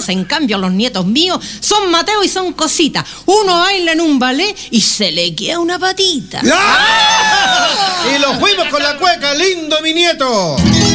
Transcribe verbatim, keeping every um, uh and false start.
cosas. En cambio, los nietos míos son Mateo y son cositas. Uno baila en un ballet y se le queda una patita. ¡Ah! Y lo fuimos con la cueca, lindo mi nieto.